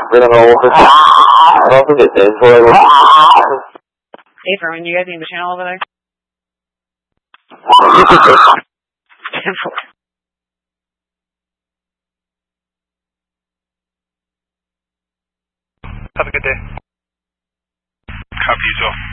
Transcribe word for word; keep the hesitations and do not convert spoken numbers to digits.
Hey, Furman, you guys need the channel over there? Have a good day. Copy yourself.